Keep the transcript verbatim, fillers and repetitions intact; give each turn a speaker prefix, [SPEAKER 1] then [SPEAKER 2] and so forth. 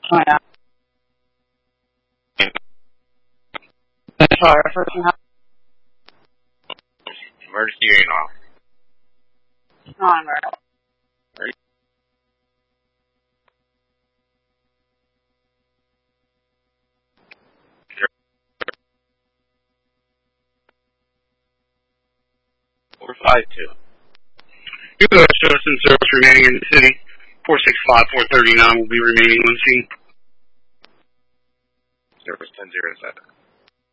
[SPEAKER 1] Oh, yeah. Sorry, first and half.
[SPEAKER 2] Emergency hearing off.
[SPEAKER 1] On, right.
[SPEAKER 2] Ready? four five two.
[SPEAKER 3] U S Justin service remaining in the city. four six five, four thirty-nine will be remaining on scene.
[SPEAKER 2] Service ten zero seven.